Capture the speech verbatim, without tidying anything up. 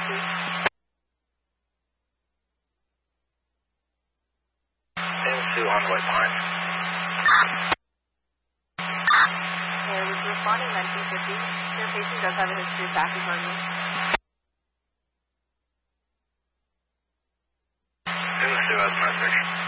please. two on White Pine. Okay, was responding nineteen fifty. Your patient does have a history of tachycardia. two has a message.